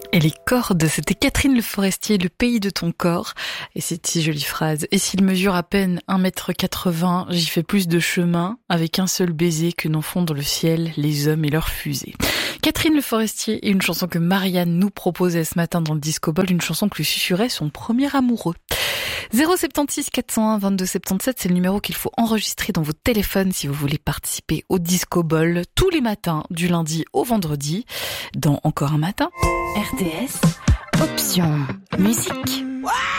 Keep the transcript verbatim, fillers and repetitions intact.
Et les cordes, c'était Catherine Le Forestier, Le pays de ton corps. Et cette si jolie phrase. Et s'il mesure à peine un mètre quatre-vingts, j'y fais plus de chemin avec un seul baiser que n'en font dans le ciel les hommes et leurs fusées. Catherine Le Forestier est une chanson que Marianne nous proposait ce matin dans le Disco Ball, une chanson que lui susurrait son premier amoureux. zéro sept six quatre zéro un vingt-deux soixante-dix-sept, c'est le numéro qu'il faut enregistrer dans votre téléphone si vous voulez participer au Disco Ball tous les matins du lundi au vendredi dans Encore un matin. R T S, option musique.